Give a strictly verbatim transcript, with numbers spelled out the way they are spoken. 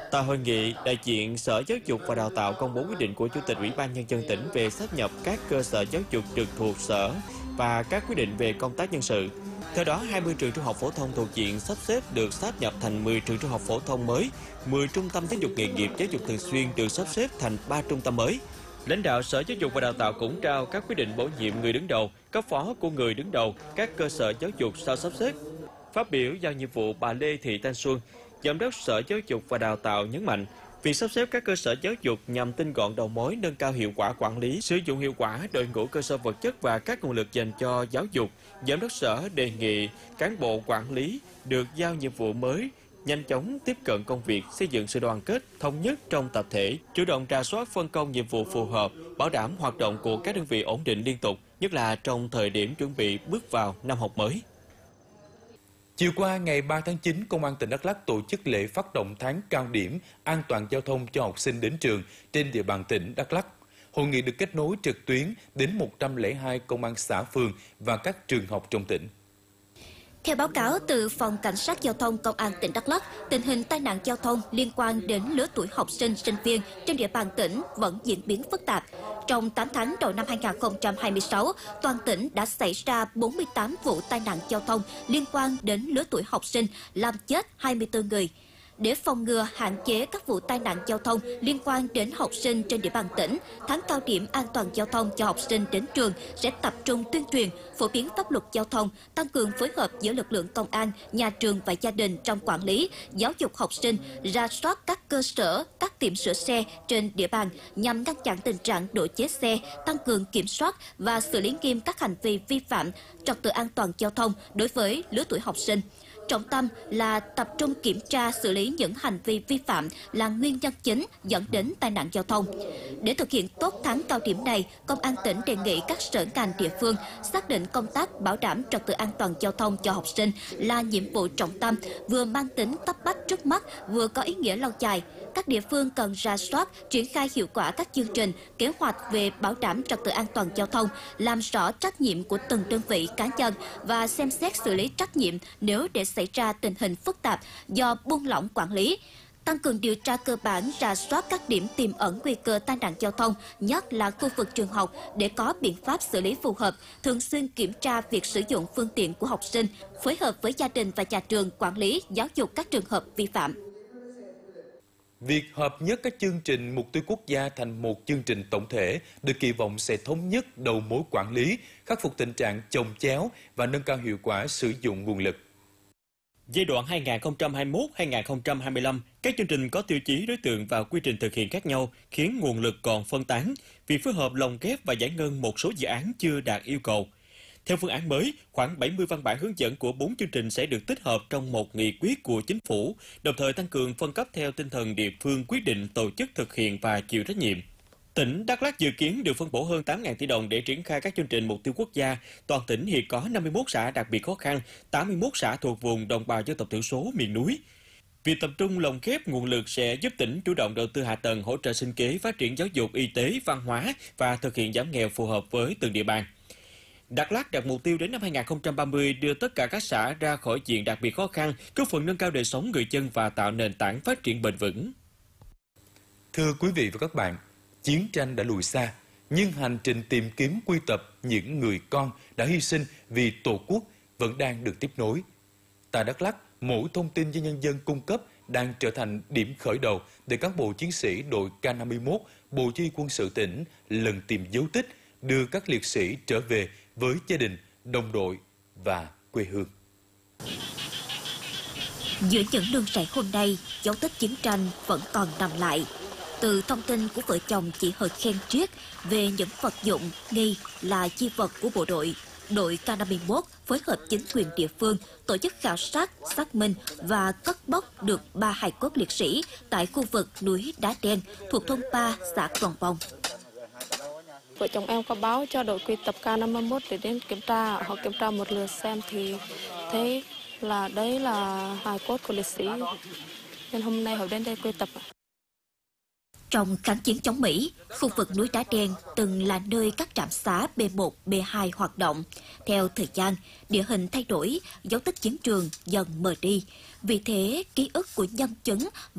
Tại hội nghị, đại diện Sở Giáo dục và Đào tạo công bố quyết định của Chủ tịch Ủy ban Nhân dân tỉnh về sáp nhập các cơ sở giáo dục trực thuộc sở và các quyết định về công tác nhân sự. Theo đó, hai mươi trường trung học phổ thông thuộc diện sắp xếp được sáp nhập thành mười trường trung học phổ thông mới, mười trung tâm giáo dục nghề nghiệp giáo dục thường xuyên được sắp xếp thành ba trung tâm mới. Lãnh đạo Sở Giáo dục và Đào tạo cũng trao các quyết định bổ nhiệm người đứng đầu, cấp phó của người đứng đầu các cơ sở giáo dục sau sắp xếp. Phát biểu giao nhiệm vụ, bà Lê Thị Thanh Xuân, Giám đốc Sở Giáo dục và Đào tạo nhấn mạnh, việc sắp xếp các cơ sở giáo dục nhằm tinh gọn đầu mối, nâng cao hiệu quả quản lý, sử dụng hiệu quả đội ngũ cơ sở vật chất và các nguồn lực dành cho giáo dục. Giám đốc Sở đề nghị cán bộ quản lý được giao nhiệm vụ mới, nhanh chóng tiếp cận công việc, xây dựng sự đoàn kết, thống nhất trong tập thể, chủ động rà soát phân công nhiệm vụ phù hợp, bảo đảm hoạt động của các đơn vị ổn định liên tục, nhất là trong thời điểm chuẩn bị bước vào năm học mới. Chiều qua, ngày ba tháng chín, Công an tỉnh Đắk Lắk tổ chức lễ phát động tháng cao điểm an toàn giao thông cho học sinh đến trường trên địa bàn tỉnh Đắk Lắk. Hội nghị được kết nối trực tuyến đến một trăm lẻ hai công an xã phường và các trường học trong tỉnh. Theo báo cáo từ Phòng Cảnh sát Giao thông Công an tỉnh Đắk Lắk, tình hình tai nạn giao thông liên quan đến lứa tuổi học sinh, sinh viên trên địa bàn tỉnh vẫn diễn biến phức tạp. Trong tám tháng đầu năm hai nghìn không trăm hai mươi sáu, toàn tỉnh đã xảy ra bốn mươi tám vụ tai nạn giao thông liên quan đến lứa tuổi học sinh, làm chết hai mươi tư người. Để phòng ngừa hạn chế các vụ tai nạn giao thông liên quan đến học sinh trên địa bàn tỉnh, tháng cao điểm an toàn giao thông cho học sinh đến trường sẽ tập trung tuyên truyền, phổ biến pháp luật giao thông, tăng cường phối hợp giữa lực lượng công an, nhà trường và gia đình trong quản lý, giáo dục học sinh, rà soát các cơ sở, các tiệm sửa xe trên địa bàn nhằm ngăn chặn tình trạng độ chế xe, tăng cường kiểm soát và xử lý nghiêm các hành vi vi phạm trật tự an toàn giao thông đối với lứa tuổi học sinh. Trọng tâm là tập trung kiểm tra xử lý những hành vi vi phạm là nguyên nhân chính dẫn đến tai nạn giao thông. Để thực hiện tốt tháng cao điểm này, Công an tỉnh đề nghị các sở ngành địa phương xác định công tác bảo đảm trật tự an toàn giao thông cho học sinh là nhiệm vụ trọng tâm, vừa mang tính cấp bách trước mắt, vừa có ý nghĩa lâu dài. Các địa phương cần rà soát, triển khai hiệu quả các chương trình, kế hoạch về bảo đảm trật tự an toàn giao thông, làm rõ trách nhiệm của từng đơn vị cá nhân và xem xét xử lý trách nhiệm nếu để xảy ra tình hình phức tạp do buông lỏng quản lý. Tăng cường điều tra cơ bản, rà soát các điểm tiềm ẩn nguy cơ tai nạn giao thông, nhất là khu vực trường học để có biện pháp xử lý phù hợp, thường xuyên kiểm tra việc sử dụng phương tiện của học sinh, phối hợp với gia đình và nhà trường quản lý, giáo dục các trường hợp vi phạm. Việc hợp nhất các chương trình mục tiêu quốc gia thành một chương trình tổng thể được kỳ vọng sẽ thống nhất đầu mối quản lý, khắc phục tình trạng chồng chéo và nâng cao hiệu quả sử dụng nguồn lực. Giai đoạn hai nghìn không trăm hai mươi mốt đến hai nghìn không trăm hai mươi lăm, các chương trình có tiêu chí đối tượng và quy trình thực hiện khác nhau khiến nguồn lực còn phân tán, việc phối hợp lồng ghép và giải ngân một số dự án chưa đạt yêu cầu. Theo phương án mới, khoảng bảy mươi văn bản hướng dẫn của bốn chương trình sẽ được tích hợp trong một nghị quyết của chính phủ, đồng thời tăng cường phân cấp theo tinh thần địa phương quyết định tổ chức thực hiện và chịu trách nhiệm. Tỉnh Đắk Lắk dự kiến được phân bổ hơn tám nghìn tỷ đồng để triển khai các chương trình mục tiêu quốc gia. Toàn tỉnh hiện có năm mươi mốt xã đặc biệt khó khăn, tám mươi mốt xã thuộc vùng đồng bào dân tộc thiểu số miền núi. Việc tập trung lồng ghép nguồn lực sẽ giúp tỉnh chủ động đầu tư hạ tầng, hỗ trợ sinh kế, phát triển giáo dục, y tế, văn hóa và thực hiện giảm nghèo phù hợp với từng địa bàn. Đắk Lắk đặt mục tiêu đến năm hai nghìn không trăm ba mươi đưa tất cả các xã ra khỏi diện đặc biệt khó khăn, góp phần nâng cao đời sống người dân và tạo nền tảng phát triển bền vững. Thưa quý vị và các bạn, chiến tranh đã lùi xa, nhưng hành trình tìm kiếm quy tập những người con đã hy sinh vì Tổ quốc vẫn đang được tiếp nối. Tại Đắk Lắk, mỗi thông tin do nhân dân cung cấp đang trở thành điểm khởi đầu để cán bộ chiến sĩ đội K năm mươi mốt, Bộ Chỉ huy quân sự tỉnh lần tìm dấu tích, đưa các liệt sĩ trở về với gia đình, đồng đội và quê hương. Giữa những nương rẫy hôm nay, dấu tích chiến tranh vẫn còn nằm lại. Từ thông tin của vợ chồng chị Hờ Khen Triết về những vật dụng nghi là chi vật của bộ đội, đội K năm mươi mốt phối hợp chính quyền địa phương tổ chức khảo sát, xác minh và cất bốc được ba hài cốt liệt sĩ tại khu vực núi Đá Đen thuộc thôn ba, xã Crong Bông. Vợ chồng em có báo cho đội quy tập K năm mươi mốt để đến kiểm tra, họ kiểm tra một lượt xem thì thấy là đấy là hài cốt của liệt sĩ, nên hôm nay họ đến đây quy tập. Trong kháng chiến chống Mỹ, khu vực núi Đá Đen từng là nơi các trạm xá B một, B hai hoạt động. Theo thời gian, địa hình thay đổi, dấu tích chiến trường dần mờ đi. Vì thế, ký ức của nhân chứng